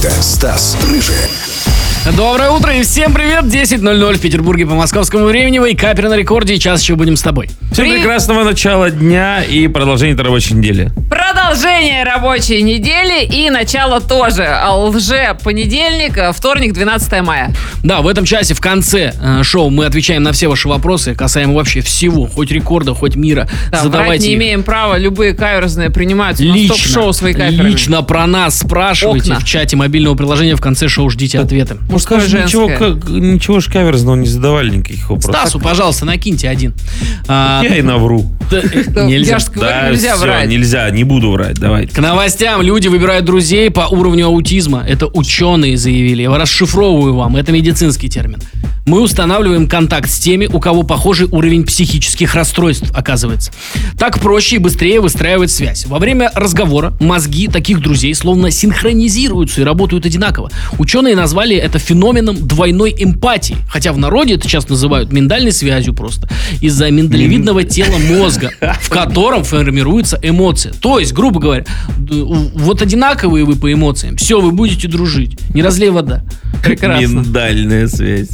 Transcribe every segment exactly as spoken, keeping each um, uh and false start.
Это Стас Рыжий. Доброе утро и всем привет! десять ноль ноль в Петербурге по московскому времени. Вейкапер на рекорде, и час еще будем с тобой. Всем При- прекрасного начала дня и продолжения этой рабочей недели. Продолжение рабочей недели и начало тоже. Лже-понедельник, вторник, двенадцатое мая. Да, в этом часе в конце э, шоу мы отвечаем на все ваши вопросы, касаемо вообще всего, хоть рекорда, хоть мира. Да, Задавайте врать не их. имеем права, любые каверзные принимаются. У нас Лично, топ-шоу с вейкаперами. лично про нас спрашивайте Окна. в чате мобильного приложения. В конце шоу ждите ответы. Мужское, Скажи, ничего, женское. как- ничего ж каверзного не задавали никаких вопросов. Стасу, пожалуйста, накиньте один. А, Я и навру. да, Да, Нельзя. я ж говорю, Да, нельзя все, врать. нельзя, не буду врать, давайте. К новостям. Люди выбирают друзей по уровню аутизма. Это ученые заявили. Я расшифровываю вам. Это медицинский термин. Мы устанавливаем контакт с теми, у кого похожий уровень психических расстройств, оказывается. Так проще и быстрее выстраивать связь. Во время разговора мозги таких друзей словно синхронизируются и работают одинаково. Ученые назвали это феноменом двойной эмпатии. Хотя в народе это часто называют миндальной связью просто. Из-за миндалевидного тела мозга, в котором формируются эмоции. То есть, грубо говоря, д- вот одинаковые вы по эмоциям. Все, вы будете дружить. Не разлей вода. Прекрасно. Миндальная связь.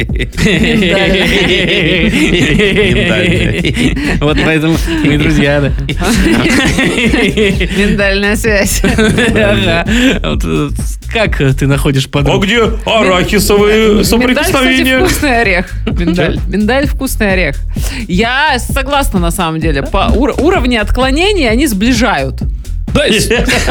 Миндальная. Вот поэтому мы друзья, да. Миндальная связь. Ага. Вот, э, Как ты находишь А подругу? где арахисовые Миндаль, кстати, соприкосновения? вкусный орех. Миндаль. Миндаль вкусный орех. Я согласна, на самом деле. По ур- уровни отклонений они сближают. То есть,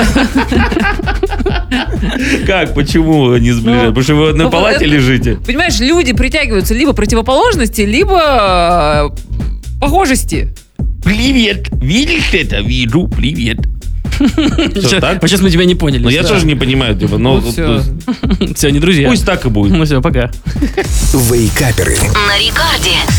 Как, почему не сближают? Потому что вы в одной Ну, палате это- лежите. Понимаешь, люди притягиваются либо противоположности, либо э, похожести. Привет, видишь это? Вижу, привет. Что, сейчас, так? вот сейчас мы тебя не поняли. Но я тоже не понимаю, типа, но Ну, всё. Все, не друзья. пусть так и будет. Ну все, пока. Вейкаперы. На рекорде.